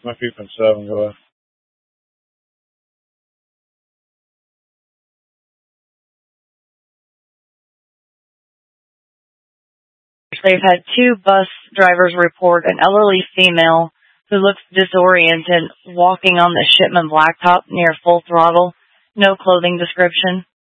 My 3.7, go ahead. They've had 2 bus drivers report an elderly female who looks disoriented walking on the Shipman blacktop near Full Throttle. No clothing description.